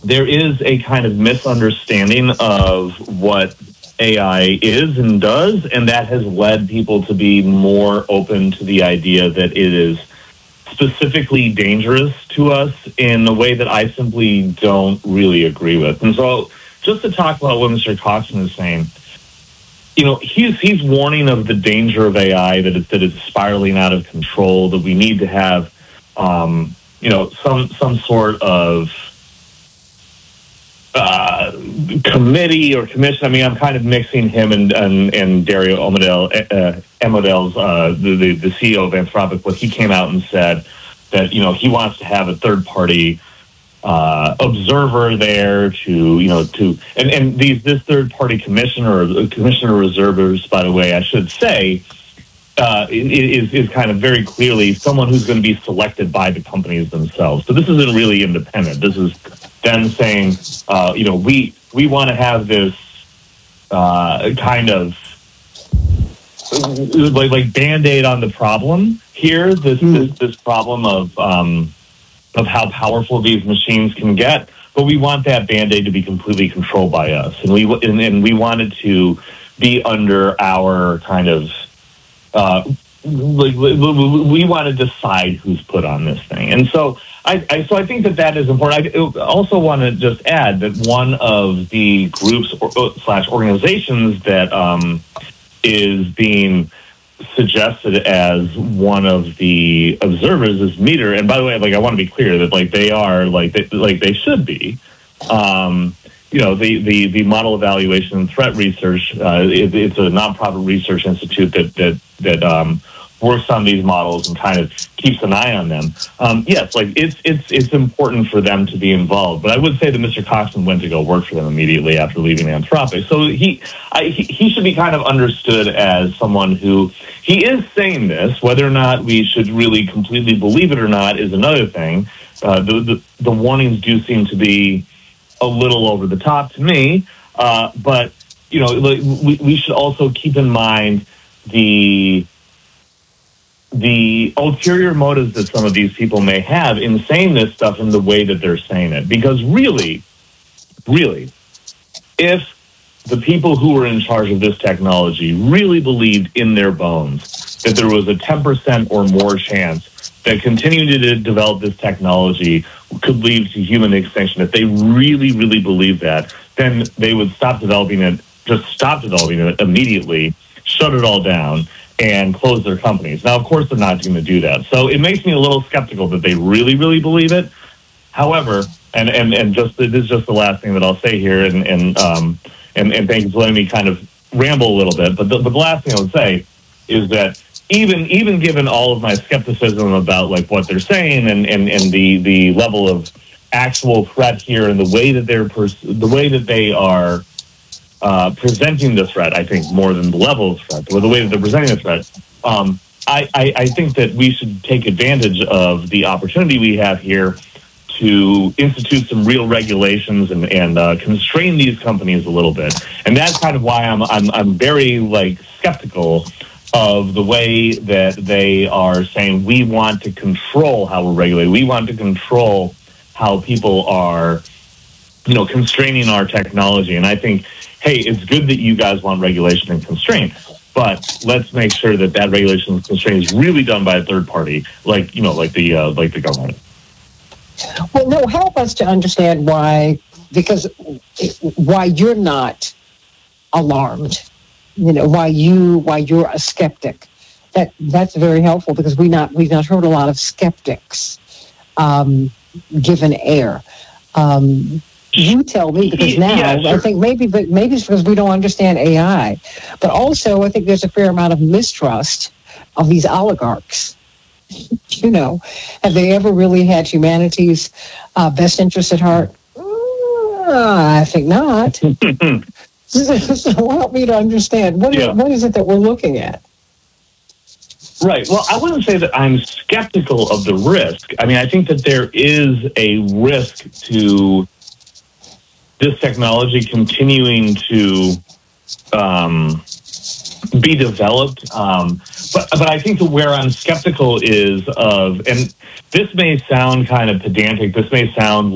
there is a kind of misunderstanding of what AI is and does, and that has led people to be more open to the idea that it is specifically dangerous to us in a way that I simply don't really agree with. And so, just to talk about what Mr. Coxon is saying, he's warning of the danger of AI, that it's spiraling out of control, that we need to have, some sort of committee or commission. I mean, I'm kind of mixing him and Dario Amodei's, the CEO of Anthropic, what he came out and said that, he wants to have a third party observer there and this third party commissioner of observers, by the way, I should say, is kind of very clearly someone who's going to be selected by the companies themselves. So this isn't really independent. This is them saying, we want to have this kind of like Band-Aid on the problem here. This problem of how powerful these machines can get, but we want that Band-Aid to be completely controlled by us, and we wanted to be under our kind of we want to decide who's put on this thing. And so I think that is important. I also want to just add that one of the groups / organizations that is being suggested as one of the observers is Meter. And by the way, I want to be clear that they are they should be. The Model Evaluation and Threat Research. It's a nonprofit research institute that works on these models and kind of keeps an eye on them. Yes, it's important for them to be involved. But I would say that Mr. Coxon went to go work for them immediately after leaving Anthropic. So he should be kind of understood as someone who, he is saying this. Whether or not we should really completely believe it or not is another thing. The warnings do seem to be a little over the top to me, but we should also keep in mind the ulterior motives that some of these people may have in saying this stuff in the way that they're saying it. Because really, if the people who were in charge of this technology really believed in their bones that there was a 10% or more chance that continuing to develop this technology could lead to human extinction, if they really, really believe that, then they would stop developing it immediately, shut it all down, and close their companies. Now, of course, they're not going to do that. So it makes me a little skeptical that they really, really believe it. However, and just this is just the last thing that I'll say here, and thank you for letting me kind of ramble a little bit. But the last thing I would say is that even given all of my skepticism about what they're saying and the level of actual threat here and the way that they are presenting the threat, I think more than the level of threat, or the way that they're presenting the threat, I think that we should take advantage of the opportunity we have here to institute some real regulations and constrain these companies a little bit. And that's kind of why I'm very skeptical of the way that they are saying we want to control how we're regulated. We want to control how people are, constraining our technology. And I think, hey, it's good that you guys want regulation and constraint, but let's make sure that regulation and constraint is really done by a third party, like the government. Well, no, help us to understand why you're not alarmed. Why you're a skeptic. That's very helpful, because we've not heard a lot of skeptics given air. You tell me, because now I think maybe it's because we don't understand AI, but also I think there's a fair amount of mistrust of these oligarchs. Have they ever really had humanity's best interest at heart? I think not. So help me to understand, what is it that we're looking at? Right. Well, I wouldn't say that I'm skeptical of the risk. I mean, I think that there is a risk to this technology continuing to be developed. But I think that where I'm skeptical is and this may sound kind of pedantic, this may sound